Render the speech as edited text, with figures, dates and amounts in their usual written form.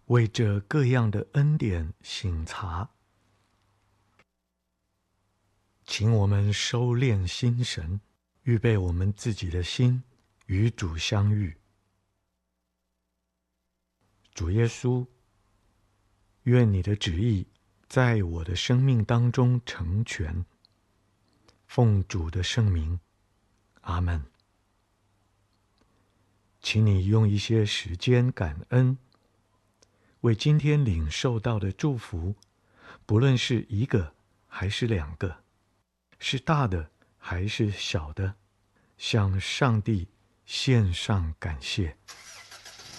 为这各样的恩典省察。请我们收敛心神，预备我们自己的心，与主相遇。主耶稣，愿你的旨意在我的生命当中成全。奉主的圣名，阿们。请你用一些时间感恩，为今天领受到的祝福，不论是一个还是两个，是大的还是小的，向上帝献上感谢。